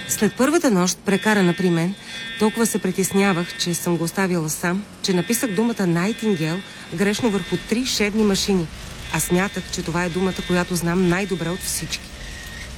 След първата нощ, прекарана при мен, толкова се притеснявах, че съм го оставила сам, че написах думата Найтингейл грешно върху 3 шевни машини. А смятах, че това е думата, която знам най-добре от всички.